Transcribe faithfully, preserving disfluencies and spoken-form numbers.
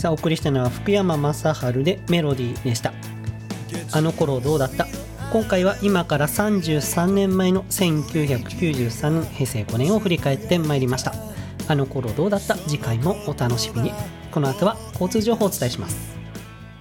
さあお送りしたのは福山雅治でメロディーでした。あの頃どうだった。今回は今からさんじゅうさんねんまえのせんきゅうひゃくきゅうじゅうさんねんへいせいごねんを振り返ってまいりました。あの頃どうだった。次回もお楽しみに。この後は交通情報をお伝えします。